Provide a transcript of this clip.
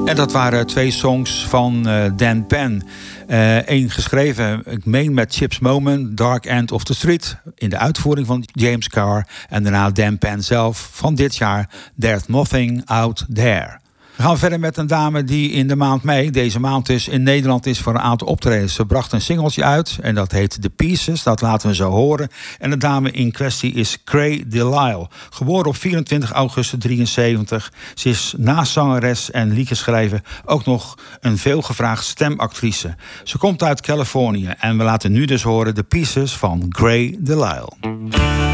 En dat waren 2 songs van Dan Penn. Eén geschreven, ik meen met Chips Moman, Dark End of the Street, in de uitvoering van James Carr. En daarna Dan Penn zelf van dit jaar, There's Nothing Out There. We gaan verder met een dame die in de maand mei, deze maand dus, in Nederland is voor een aantal optredens. Ze bracht een singeltje uit en dat heet The Pieces. Dat laten we zo horen. En de dame in kwestie is Cray DeLisle. Geboren op 24 augustus 73. Ze is naast zangeres en liedjeschrijver ook nog een veelgevraagd stemactrice. Ze komt uit Californië en we laten nu dus horen The Pieces van Cray DeLisle.